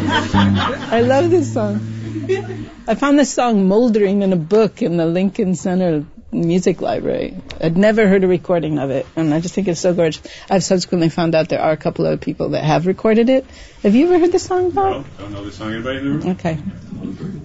I love this song. I found this song moldering in a book in the Lincoln Center Music Library. I'd never heard a recording of it, and I just think it's so gorgeous. I've subsequently found out there are a couple of people that have recorded it. Have you ever heard this song, Bob? No, don't know this song. Anybody in the room? Okay.